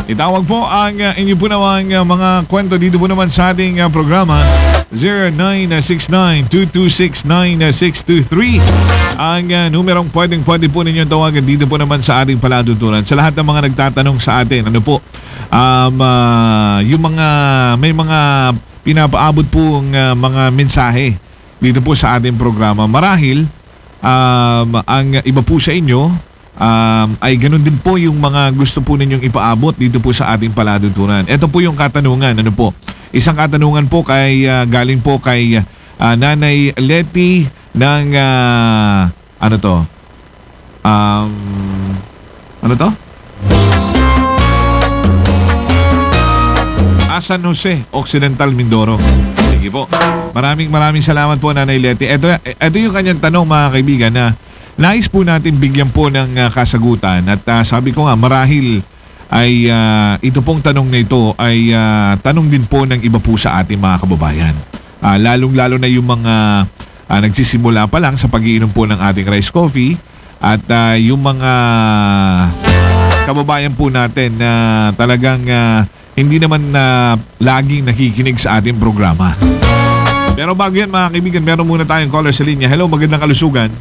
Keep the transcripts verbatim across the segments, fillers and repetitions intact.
Itawag po ang uh, inyo po namang uh, mga kwento dito po naman sa ating uh, programa zero nine six nine two two six nine six two three. Ang uh, numerong pwedeng pwede po ninyong tawagan dito po naman sa ating palatuntunan. Sa lahat ng mga nagtatanong sa atin, ano po, um, uh, yung mga, may mga pinapaabot po ng uh, mga mensahe dito po sa ating programa. Marahil, um, ang iba po sa inyo, Um, ay ganun din po yung mga gusto po ninyong ipaabot dito po sa ating palatuntunan. Ito po yung katanungan, ano po? Isang katanungan po kay uh, galing po kay uh, Nanay Letty ng uh, ano to? Um, ano to? Ah, San Jose, Occidental Mindoro. Sige po. Maraming maraming salamat po, Nanay Letty. Ito, ito yung kanyang tanong, mga kaibigan, na nais po natin bigyan po ng uh, kasagutan at uh, sabi ko nga marahil ay uh, ito pong tanong na ito ay uh, tanong din po ng iba po sa ating mga kababayan. Uh, lalong-lalo na yung mga uh, nagsisimula pa lang sa pag-iinom po ng ating rice coffee at uh, yung mga kababayan po natin na uh, talagang uh, hindi naman uh, laging nakikinig sa ating programa. Pero bago yan, mga kaibigan, meron muna tayong caller sa linya. Hello, magandang kalusugan.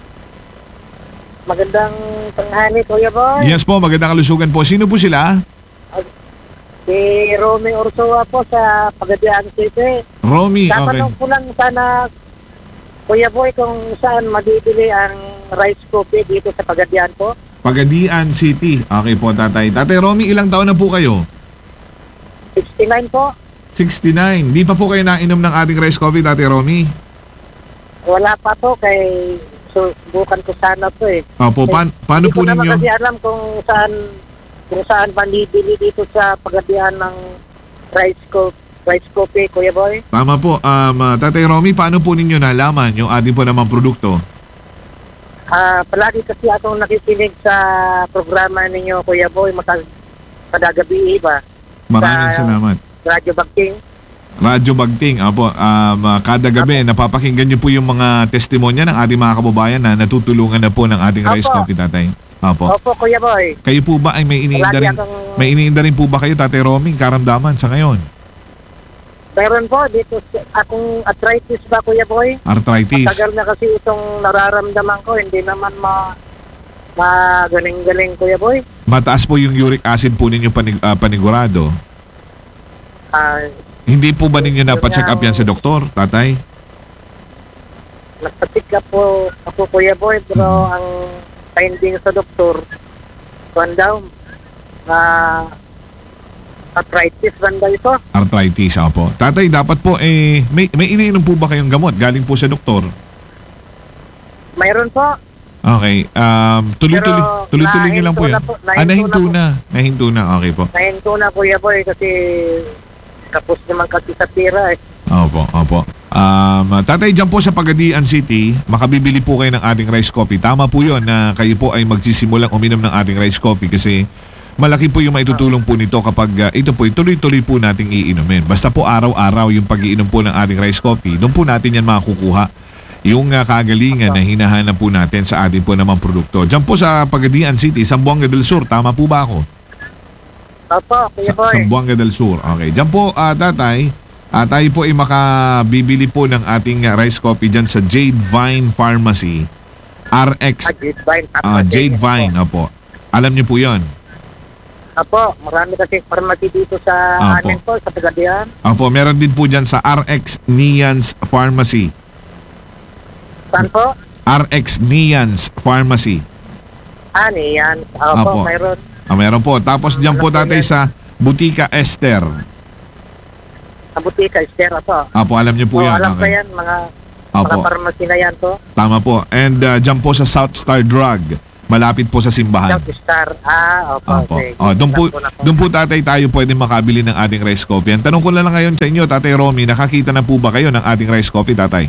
Magandang tanghali, Kuya Boy. Yes po, magandang kalusugan po. Sino po sila? Si Romy Orsoa po sa Pagadian City. Romy, okay. Tatanong po lang sana, Kuya Boy, kung saan mabibili ang rice coffee dito sa Pagadian po. Pagadian City. Okay po, tatay. Tatay Romy, ilang taon na po kayo? sixty-nine po. sixty-nine. Di pa po kayo nainom ng ating rice coffee, tatay Romy? Wala pa po, kay subukan ko sana po eh. Opo, pa- paano po ninyo? Hindi ko naman ninyo? kasi alam kung saan kung saan panibili dito sa Pagadian ng rice coffee, rice coffee, Kuya Boy. Tama po. Um, uh, tatay Romy, paano po ninyo nalaman yung ating po namang produkto? Ah, palagi kasi akong nakikinig sa programa ninyo, Kuya Boy, matag kadagabi ba? Maraming Sa- salamat. Radyo Bagting. Radyo Bagting, apo, um, uh, kada gabi napapakinggan niyo po yung mga testimonya ng ating mga kababayan na natutulungan na po ng ating rice Opo. coffee, tatay. Apo. Opo, Kuya Boy. Kayo po ba ay may iniinda Palagi rin, akong- may iniinda rin po ba kayo, tatay Romy, karamdaman sa ngayon? Meron po dito sa- akong arthritis ba, Kuya Boy? Arthritis. Matagal na kasi itong nararamdaman ko, hindi naman ma magaling-galing, Kuya Boy. Mataas po yung uric acid po ninyo panig, ah, panigurado. Ah, Hindi po ba ninyo napacheck up yan sa doktor, tatay? nagpa-pick up po ako, Kuya Boy, pero Hmm. ang finding sa doktor, kuwan daw, ah, arthritis banda ito. Arthritis, apo. Tatay, dapat po, eh, may, may iniinom po ba kayong gamot galing po sa doktor? Mayroon po. Okay. Um, tuloy-tuloy, Pero tuloy-tuloy nyo lang po nahinto yan. na po, Ah, nahinto nahinto na. Nahinto na. Okay po. Nahinto na, Kuya Boy, kasi kapos naman kasi sa pira eh. Opo, opo. Um, tatay, dyan po sa Pagadian City, makabibili po kayo ng ating rice coffee. Tama po yun na kayo po ay magsisimulang uminom ng ating rice coffee kasi malaki po yung maitutulong po nito kapag uh, ito po, tuloy-tuloy po nating iinumin. Basta po araw-araw yung pag-iinom po ng ating rice coffee, doon po natin yan makukuha. Yung uh, kagalingan na hinahanap po natin sa ating po namang produkto. Diyan po sa Pagadian City, Zamboanga del Sur. Tama po ba ako? Opo, Kuya Sa, Boy. Zamboanga del Sur. Okay. Diyan po, uh, tatay, uh, tayo po ay makabibili po ng ating uh, rice coffee dyan sa Jade Vine Pharmacy. R X. Ah, Jade Vine. Uh, Jade Vine. Opo. Alam niyo po yon. Apo, marami kasi pharmacy dito sa Apo. amin po, sa Pagadian. Opo, meron din po dyan sa R X Nians Pharmacy. Saan po? R X Nians Pharmacy. Ah, niyan. Opo, Apo. mayroon. Ah, meron po. Tapos dyan po tatay sa Butika Esther. Sa butika, Esther, apo. Apo, alam niyo po Oh, yan. alam ko Okay. yan, mga, mga Apo, pharmacy na yan po. tama po. And uh, dyan po sa South Star Drug. Malapit po sa simbahan. South Star. Ah, opo. Opo. Okay. Oh, doon po, Alam ko na doon po tatay tayo pwede makabili ng ating rice coffee. Ang tanong ko na lang ngayon sa inyo, Tatay Romy, nakakita na po ba kayo ng ating rice coffee, tatay?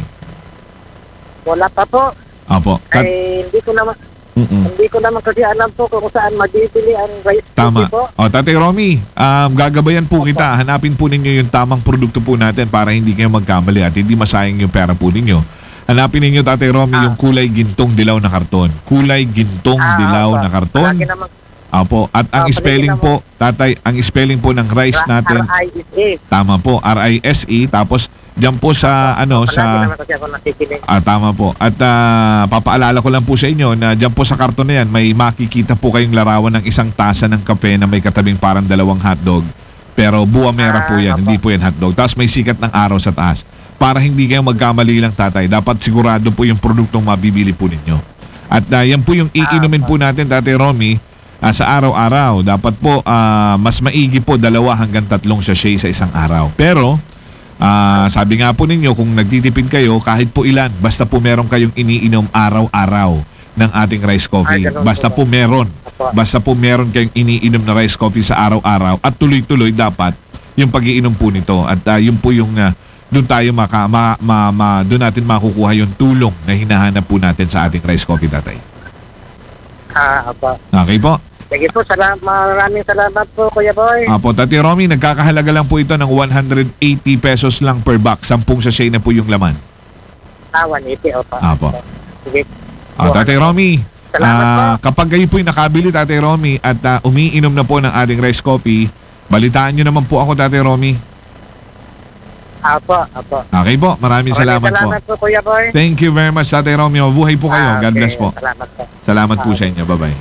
Wala pa po. Opo. Kat- Eh, hindi ko naman, Mm-mm. hindi ko naman kasi alam po kung saan mabibili ang rice Tama. coffee po. O, Tatay Romy, um, gagabayan po kita. Hanapin po ninyo yung tamang produkto po natin para hindi kayo magkamali at hindi masayang yung pera po ninyo. Hanapin ninyo, Tatay Romy, Ah. yung kulay gintong dilaw na karton. Kulay gintong Ah, dilaw opo. na karton. Lagi naman, Opo. At ang Ah, spelling paligid po, tatay, ang spelling po ng rice natin, R I S A. tama po, R I S E. Tapos, dyan po sa, ano, Palagi sa... naman kasi ako nakikinig. Ah, tama po. At ah, papaalala ko lang po sa inyo na dyan po sa karton na yan, may makikita po kayong larawan ng isang tasa ng kape na may katabing parang dalawang hotdog. Pero buwamera po yan, Ah, hindi po yan hotdog. Tapos may sikat ng araw sa taas. Para hindi kayo magkamali lang, tatay, dapat sigurado po yung produktong mabibili po ninyo. At ah, yan po yung iinumin po natin, Tatay Romy, ah, sa araw-araw. Dapat po ah, mas maigi po dalawa hanggang tatlong sachet sa isang araw. Pero ah, sabi nga po ninyo, kung nagtitipid kayo, kahit po ilan, basta po meron kayong iniinom araw-araw ng ating rice coffee. Ah, ganun Basta po po meron. Basta po meron kayong iniinom na rice coffee sa araw-araw at tuloy-tuloy dapat yung pag-iinom po nito. At ah, yun po yung ah, doon tayo maka, ma, ma, ma, doon natin makukuha yung tulong na hinahanap po natin sa ating rice coffee, tatay. Ah, apa. Okay po. Sige po, salamat, maraming salamat po, Kuya Boy. Apo, Tati Romy, nagkakahalaga lang po ito ng one hundred eighty pesos lang per box. Sampung sachet na po yung laman. Ah, one eighty, opa. Apo. Sige. Ah, Tatay Romy, Salamat ah, kapag kayo po'y nakabili, Tatay Romy, at ah, umiinom na po ng ating rice coffee, balitaan nyo naman po ako, Tatay Romy. Apo, apo. Okay po, maraming salamat, salamat po. po, Kuya Boy. Thank you very much, Tatay Romy. Mabuhay po kayo. Ah, God okay. bless po. Salamat po. Salamat po Ah. sa inyo. Bye-bye.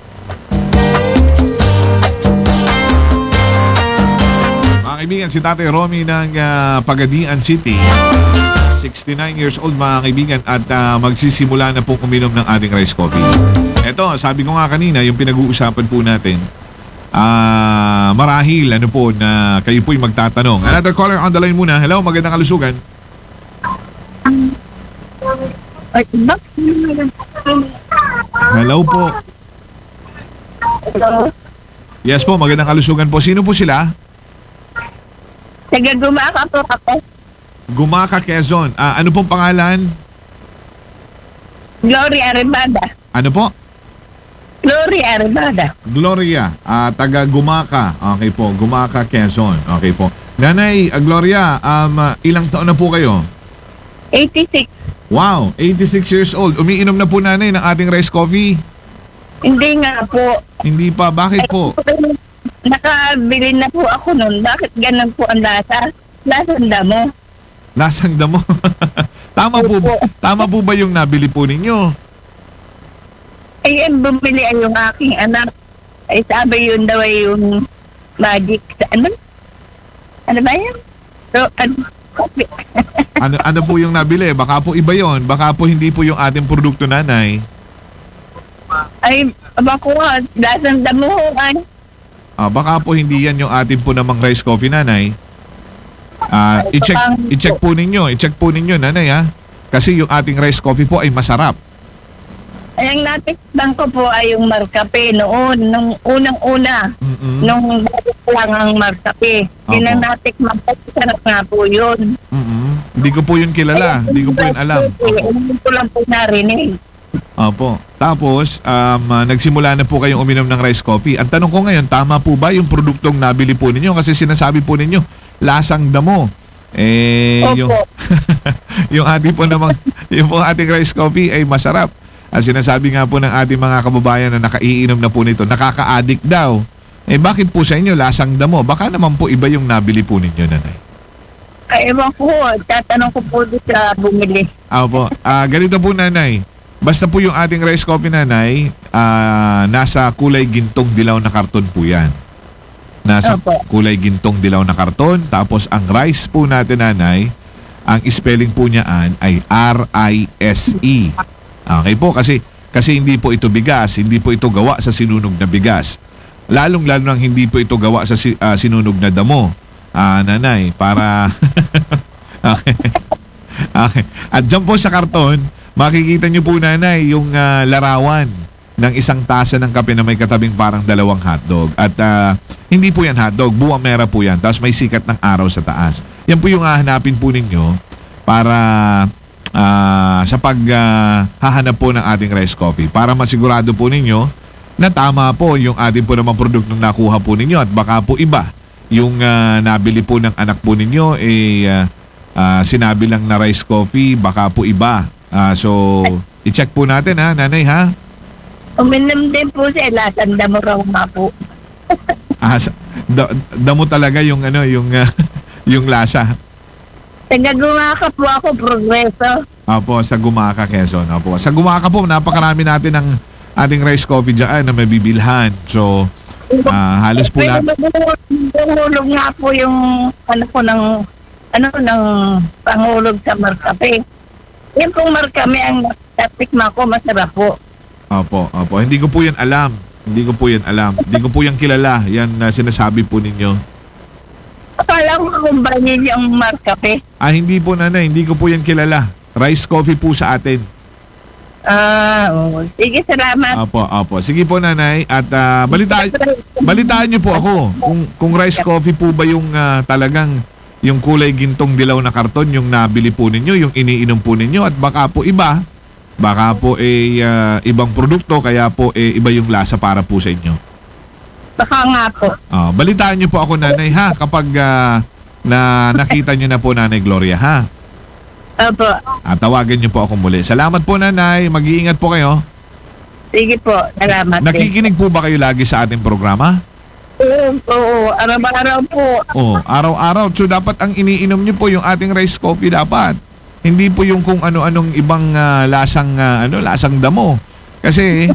Mga kaibigan, si Tatay Romy ng ah, Pagadian City. sixty-nine years old, mga kaibigan, at ah, magsisimula na po uminom ng ating rice coffee. Eto, sabi ko nga kanina, yung pinag-uusapan po natin, ah marahil, ano po, na kayo po'y magtatanong. Another caller on the line muna. Hello, magandang kalusugan. Ay, bak- Hello po. Hello? Yes po, magandang kalusugan po. Sino po sila? Taga-gumaka po ako. Gumaka, Quezon. Ah, ano pong pangalan? Gloria Arrebada. Ano po? Gloria Arrebada. Gloria, ah, taga Gumaka. Okay po, Gumaka, Quezon. Okay po. Nanay, ah, Gloria, um, ah, ilang taon na po kayo? eighty-six. Wow, eighty-six years old. Umiinom na po, nanay, ng ating rice coffee? Hindi nga po. Hindi pa. Bakit po? Nakabili na po ako nun. Bakit ganun po ang lasa? Lasang damo. Lasang damo. tama po, Opo. tama po ba yung nabili po ninyo? Ay, ang bumili ay yung aking anak. Ay, sabi yun daw ay yung magic. sa- Ano? Ano ba yan? So, ano? Coffee. Ano ano po yung nabili? Baka po iba yon. Baka po hindi po yung ating produkto, nanay. Ay, aba ko nga. Lasang damo. Ay, Ah, baka po hindi yan yung ating po namang rice coffee, nanay. Ah, i-check i-check po ninyo, i-check po ninyo, nanay, ha. Kasi yung ating rice coffee po ay masarap. ay, ang natikman ko po ay yung markape noon. Nung unang-una. Mm-mm. Nung bago pa lang ang markape. Yun ang Opo. natikman ko. Sarap nga po yun. Mm-mm. Hindi ko po yun kilala, hindi ko po yun alam. Hindi ko lang po narinig. Opo. Tapos, um, ah, nagsimula na po kayong uminom ng rice coffee. Ang tanong ko ngayon, tama po ba yung produktong nabili po ninyo? Kasi sinasabi po ninyo, lasang damo. Eh, Opo. yung, yung ating po namang, yung po ating rice coffee ay masarap. Ang sinasabi nga po ng ating mga kababayan na nakaiinom na po nito, nakaka-addict daw. Eh, bakit po sa inyo lasang damo? Baka naman po iba yung nabili po ninyo, nanay. Ay, ewan ko. Tatanong ko po doon sa bumili. Opo. Ah, ganito po, nanay. Basta po yung ating rice coffee, nanay, ah, nasa kulay gintong dilaw na karton po yan. Nasa Opo. kulay gintong dilaw na karton. Tapos ang rice po natin, nanay, ang spelling po niyaan ay R I S E. Okay po, kasi, kasi hindi po ito bigas, hindi po ito gawa sa sinunog na bigas. Lalong-lalo nang hindi po ito gawa sa si- ah, sinunog na damo. Ah, nanay, para... okay. Okay. At dyan po sa karton, makikita niyo po, nanay, yung ah, larawan ng isang tasa ng kape na may katabing parang dalawang hotdog. At ah, hindi po yan hotdog, buwang mera po yan. Tapos may sikat ng araw sa taas. Yan po yung hahanapin po ninyo para ah, sa paghahanap po ng ating rice coffee. Para masigurado po ninyo na tama po yung ating po namang produktong nakuha po ninyo. At baka po iba yung ah, nabili po ng anak po ninyo, eh ah, ah, sinabi lang na rice coffee, baka po iba. Ah, so, i-check po natin, ha, nanay, ha? Uminom din po siya, lasang damo raw nga po. Ah, sa- da- damo talaga yung ano, yung ah, yung lasa. Tagagunga ka po ako, progreso. Opo, sa Gumaca, Quezon. Opo. Sa Gumaca po, napakarami natin ng ating rice coffee dyan na may bibilhan. So, ah, halos po lahat. Pangulog nga po yung ano po ng ano ng pangulog sa Marcape. Yung pong Marcape ang natikma ko, masarap po. Opo, opo. Hindi ko po yan alam. Hindi ko po yan alam. Hindi ko po yan kilala. Yan na sinasabi po ninyo. Akala ko kumpanya yung Marcape. Ah, hindi po nanay. Hindi ko po yan kilala. Rice coffee po sa atin. Ah, oo. Sige, salamat. Opo, opo. Sige po nanay. At ah, balita, balitaan niyo po ako. Kung, kung rice coffee po ba yung ah, talagang yung kulay gintong dilaw na karton yung nabili po ninyo, yung iniinom po ninyo. At baka po iba. Baka po eh ah, ibang produkto kaya po eh iba yung lasa para po sa inyo. Baka nga po. Ah, balitaan niyo po ako nanay ha kapag ah, na nakita niyo na po nanay Gloria ha. Opo. At tawagan niyo po ako muli. Salamat po nanay. Mag-iingat po kayo. Sige po, salamat. Nakikinig po ba kayo lagi sa ating programa? Oo, oo. Araw-araw po. Oo, araw-araw. So dapat ang iniinom niyo po yung ating rice coffee dapat. Hindi po yung kung ano-anong ibang ah, lasang ah, ano, lasang damo. Kasi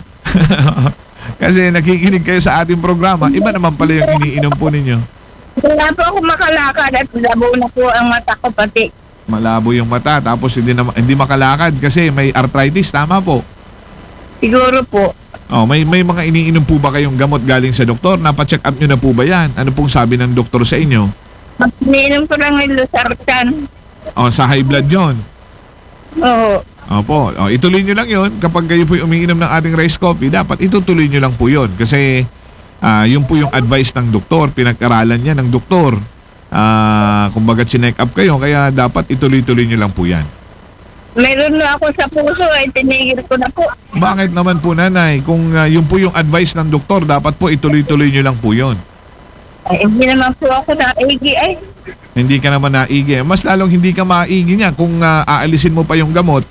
kasi nakikinig kayo sa ating programa, iba naman pala yung iniinom po ninyo. Wala po ako makalakad at labo na po ang mata ko pati. Malabo yung mata tapos hindi na, hindi makalakad kasi may arthritis, tama po. Siguro po. Oh, may may mga iniinom po ba kayong gamot galing sa doktor? Napa-check up niyo na po ba 'yan? Ano pong sabi ng doktor sa inyo? Iniinom ko lang yung Losartan. Oh, sa high blood 'yon. Oo. Opo, oh, ituloy nyo lang yon. Kapag kayo po umiinom ng ating rice coffee, dapat itutuloy nyo lang po yon. Kasi ah, yun po yung advice ng doktor, pinag-aralan niya ng doktor. Ah, kumbaga chinek up kayo, kaya dapat ituloy-tuloy nyo lang po yan. Meron na ako sa puso ay tinigil ko na po. Bakit naman po nanay? Kung ah, yun po yung advice ng doktor, dapat po ituloy-tuloy nyo lang po yon. Ay, hindi naman po ako na A G I. Hindi ka naman naigi. Mas lalong hindi ka maigi niya kung ah, aalisin mo pa yung gamot.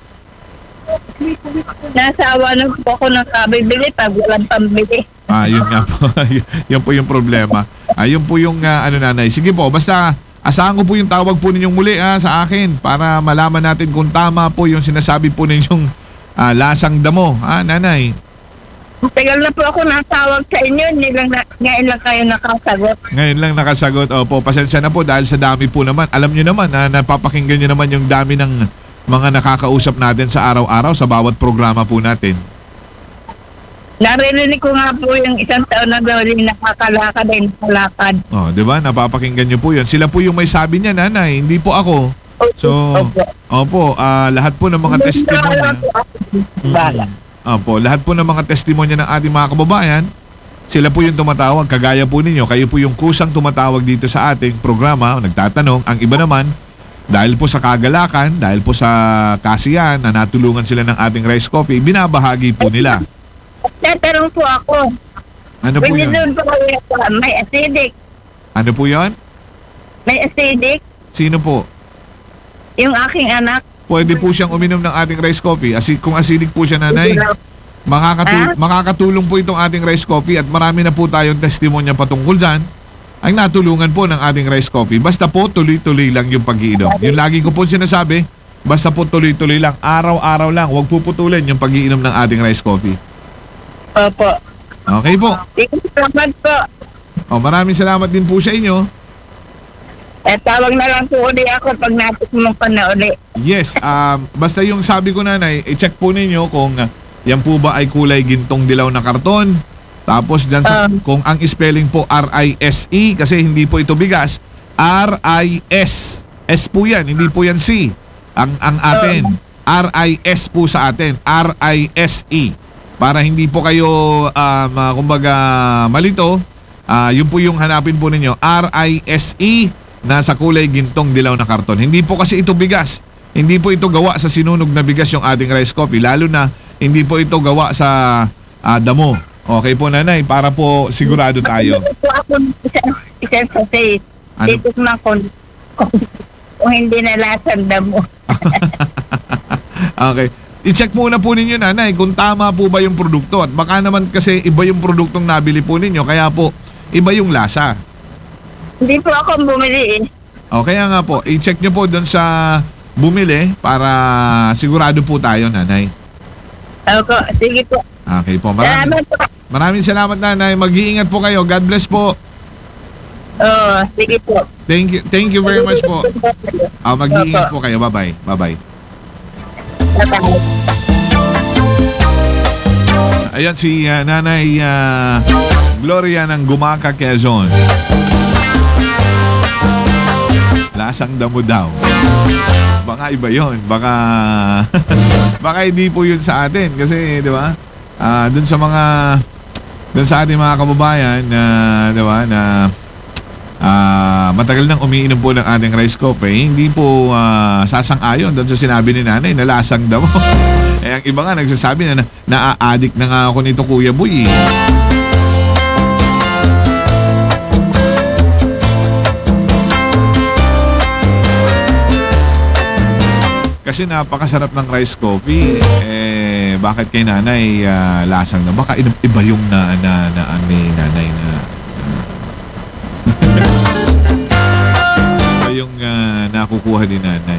Nasawa na po ako ng kabibili pag walang pambili. Ah, yun nga po. Yun po yung problema. Ah, yun po yung ah, ano nanay. Sige po, basta asahan ko po yung tawag po ninyong muli ah, sa akin para malaman natin kung tama po yung sinasabi po ninyong ah, lasang damo. Ah, nanay. Tagal na po ako natawag sa inyo, hindi lang na, ngayon lang kayo nakasagot. Ngayon lang nakasagot. Opo, pasensya na po dahil sa dami po naman. Alam nyo naman na napapakinggan nyo naman yung dami ng mga nakakausap natin sa araw-araw sa bawat programa po natin. Naririnig ko nga po yung isang taon na daw rin nakakalakad ay nakalakad. Oh, 'di ba? Napapakinggan nyo po 'yun. Sila po yung may sabi niya, nanay, hindi po ako. So, Opo. opo, ah, lahat po ng mga testimonya. Bala. Opo, lahat po ng mga testimonya ng ating mga kababayan, sila po yung tumatawag, kagaya po ninyo, kayo po yung kusang tumatawag dito sa ating programa, nagtatanong. Ang iba naman, dahil po sa kagalakan, dahil po sa kasiyan na natulungan sila ng ating rice coffee, binabahagi po nila. Tatanong po ako. Ano po yun? Doon po kayo sa may acidic. Ano po yun? May acidic. Sino po? Yung aking anak. Pwede po siyang uminom ng ating rice coffee. Asi kung acidic po siya, nanay, makakatul- Ah? makakatulong po itong ating rice coffee at marami na po tayong testimonya patungkol dyan. Ang natulungan po ng ating rice coffee. Basta po tuloy-tuloy lang yung pag-iinom. Yung lagi ko po sinasabi, basta po tuloy-tuloy lang, araw-araw lang, huwag puputulin yung pag-iinom ng ating rice coffee. Opo. Okay po. Salamat po. O, maraming salamat din po sa inyo. Eh, tawag na lang po uli ako pag natikman ko na uli. Yes, um, basta yung sabi ko nanay, i-check po ninyo kung uh, yan po ba ay kulay gintong dilaw na karton. Tapos dyan sa, Um, kung ang spelling po R I S E, kasi hindi po ito bigas, R I S. S po yan, hindi po yan C. Ang, ang atin, R I S po sa atin, R I S E. Para hindi po kayo, um, uh, kumbaga, malito, uh, yun po yung hanapin po ninyo, R I S E, nasa kulay gintong dilaw na karton. Hindi po kasi ito bigas. Hindi po ito gawa sa sinunog na bigas yung ating rice coffee. Lalo na hindi po ito gawa sa uh, damo. Okay po nanay, para po sigurado tayo. Ito ako isang, isang sa face. Ano? Dito na kung, kung, kung hindi nalasan mo. Okay. i-check muna po ninyo, nanay, kung tama po ba yung produkto. At baka naman kasi iba yung produktong nabili po ninyo, kaya po iba yung lasa. Hindi po ako bumili eh. O kaya nga po, i-check nyo po doon sa bumili para sigurado po tayo, nanay. Opo, sige po. Okay po. Maraming, Salamat po. maraming salamat, nanay. Mag-iingat po kayo. God bless po. Oo, sige po. Thank you, thank you very much po. Ah, mag-iingat po kayo. Bye-bye. Bye-bye. Bye-bye. Ayan si uh, Nanay uh, Gloria ng Gumaca, Quezon. Lasang damo daw. Baka iba yon. Baka baka hindi po yun sa atin. Kasi, di ba? Uh, dun sa mga dun sa ating mga kababayan na, di ba, na uh, matagal nang umiinom po ng ating rice coffee, hindi po uh, sasang-ayon dun sa sinabi ni nanay na lasang damo. Eh, ang iba nga nagsasabi na na-addict na nga ako nito, Kuya Boy. Eh. Kasi napakasarap ng rice coffee. Eh, bakit kay nanay uh, lasang na? Baka iba yung na, na, na, na ni nanay na iba yung uh, nakukuha ni nanay.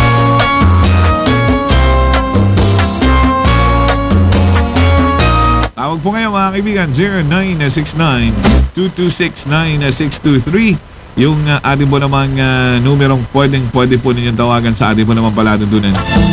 Tawag po ngayon mga kaibigan, zero nine six nine, two two six, nine six two three. Yung uh, ating po namang uh, numerong pwedeng pwede po ninyong tawagan sa ating po namang palatuntunan.